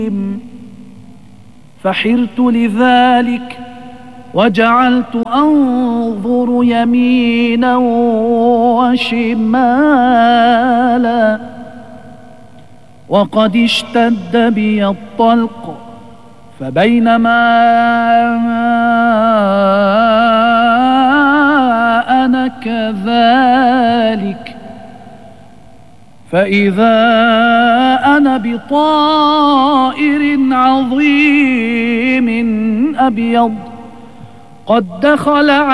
فحرت لذلك وجعلت أنظر يمينا وشمالا، وقد اشتد بي الطلق، فبينما أنا كذلك فإذا أنا بطائر عظيم أبيض قد دخل